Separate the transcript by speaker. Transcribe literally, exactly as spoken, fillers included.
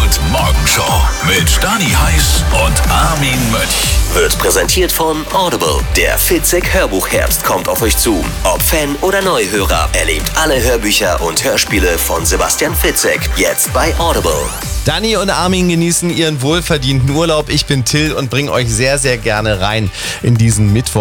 Speaker 1: und Morgenshow mit Stani Heiß und Armin Mönch.
Speaker 2: Wird präsentiert von Audible. Der Fitzek Hörbuchherbst kommt auf euch zu. Ob Fan oder Neuhörer, erlebt alle Hörbücher und Hörspiele von Sebastian Fitzek. Jetzt bei Audible.
Speaker 3: Dani und Armin genießen ihren wohlverdienten Urlaub. Ich bin Till und bringe euch sehr, sehr gerne rein in diesen Mittwoch.